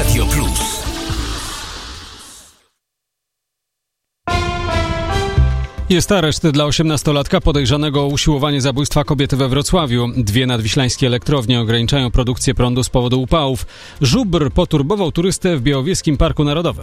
Radio Plus. Jest areszt dla 18-latka podejrzanego o usiłowanie zabójstwa kobiety we Wrocławiu. 2 nadwiślańskie elektrownie ograniczają produkcję prądu z powodu upałów. Żubr poturbował turystę w Białowieskim Parku Narodowym.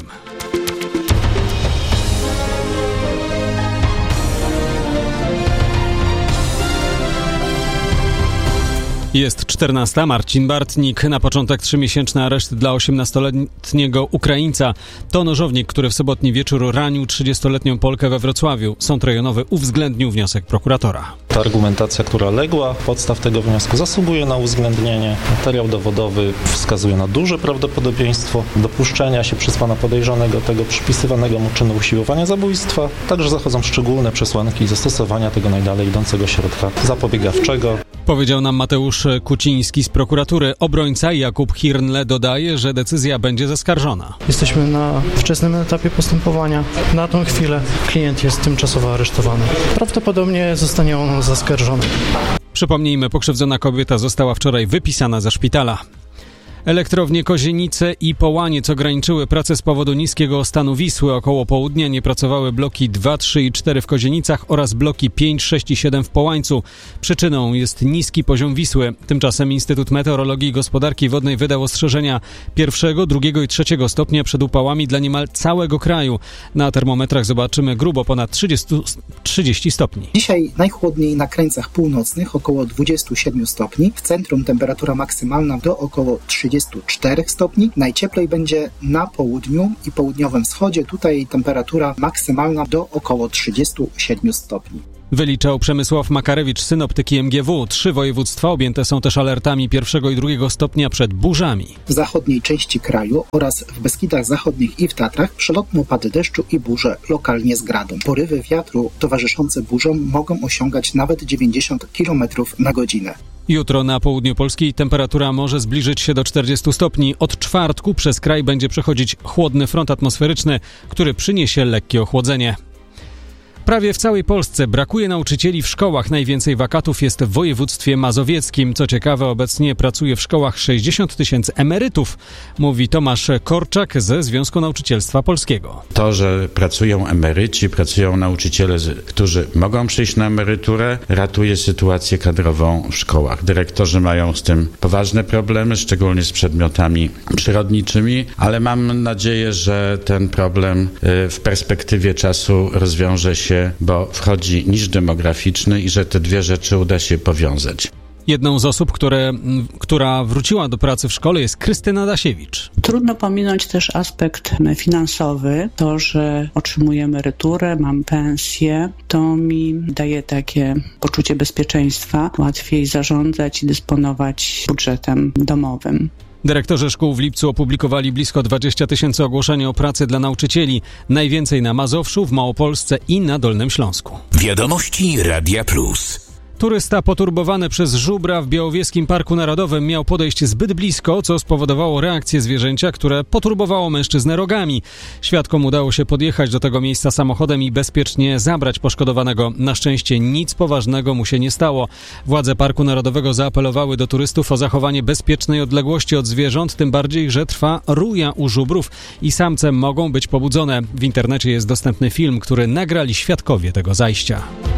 Jest 14. Marcin Bartnik. Na początek 3-miesięczny areszt dla 18-letniego Ukraińca. To nożownik, który w sobotni wieczór ranił 30-letnią Polkę we Wrocławiu. Sąd rejonowy uwzględnił wniosek prokuratora. Ta argumentacja, która legła podstaw tego wniosku, zasługuje na uwzględnienie. Materiał dowodowy wskazuje na duże prawdopodobieństwo dopuszczenia się przez pana podejrzanego tego przypisywanego mu czynu usiłowania zabójstwa. Także zachodzą szczególne przesłanki zastosowania tego najdalej idącego środka zapobiegawczego. Powiedział nam Mateusz Kuciński z prokuratury. Obrońca Jakub Hirnle dodaje, że decyzja będzie zaskarżona. Jesteśmy na wczesnym etapie postępowania. Na tą chwilę klient jest tymczasowo aresztowany. Prawdopodobnie zostanie on zaskarżony. Przypomnijmy, pokrzywdzona kobieta została wczoraj wypisana ze szpitala. Elektrownie Kozienice i Połaniec ograniczyły pracę z powodu niskiego stanu Wisły. Około południa nie pracowały bloki 2, 3 i 4 w Kozienicach oraz bloki 5, 6 i 7 w Połańcu. Przyczyną jest niski poziom Wisły. Tymczasem Instytut Meteorologii i Gospodarki Wodnej wydał ostrzeżenia 1., 2. i 3 stopnia przed upałami dla niemal całego kraju. Na termometrach zobaczymy grubo ponad 30 stopni. Dzisiaj najchłodniej na krańcach północnych, około 27 stopni. W centrum temperatura maksymalna do około 34 stopni. Najcieplej będzie na południu i południowym wschodzie. Tutaj temperatura maksymalna do około 37 stopni. Wyliczał Przemysław Makarewicz, synoptyki MGW. 3 województwa objęte są też alertami 1. i 2 stopnia przed burzami. W zachodniej części kraju oraz w Beskidach Zachodnich i w Tatrach przelotne opady deszczu i burze lokalnie z gradą. Porywy wiatru towarzyszące burzom mogą osiągać nawet 90 km na godzinę. Jutro na południu Polski temperatura może zbliżyć się do 40 stopni. Od czwartku przez kraj będzie przechodzić chłodny front atmosferyczny, który przyniesie lekkie ochłodzenie. Prawie w całej Polsce brakuje nauczycieli w szkołach. Najwięcej wakatów jest w województwie mazowieckim. Co ciekawe, obecnie pracuje w szkołach 60 000 emerytów, mówi Tomasz Korczak ze Związku Nauczycielstwa Polskiego. To, że pracują emeryci, pracują nauczyciele, którzy mogą przyjść na emeryturę, ratuje sytuację kadrową w szkołach. Dyrektorzy mają z tym poważne problemy, szczególnie z przedmiotami przyrodniczymi, ale mam nadzieję, że ten problem w perspektywie czasu rozwiąże się, bo wchodzi niż demograficzny i że te dwie rzeczy uda się powiązać. Jedną z osób, która wróciła do pracy w szkole, jest Krystyna Dasiewicz. Trudno pominąć też aspekt finansowy. To, że otrzymuję emeryturę, mam pensję, to mi daje takie poczucie bezpieczeństwa. Łatwiej zarządzać i dysponować budżetem domowym. Dyrektorzy szkół w lipcu opublikowali blisko 20 000 ogłoszeń o pracę dla nauczycieli. Najwięcej na Mazowszu, w Małopolsce i na Dolnym Śląsku. Wiadomości Radia Plus. Turysta poturbowany przez żubra w Białowieskim Parku Narodowym miał podejść zbyt blisko, co spowodowało reakcję zwierzęcia, które poturbowało mężczyznę rogami. Świadkom udało się podjechać do tego miejsca samochodem i bezpiecznie zabrać poszkodowanego. Na szczęście nic poważnego mu się nie stało. Władze Parku Narodowego zaapelowały do turystów o zachowanie bezpiecznej odległości od zwierząt, tym bardziej, że trwa ruja u żubrów i samce mogą być pobudzone. W internecie jest dostępny film, który nagrali świadkowie tego zajścia.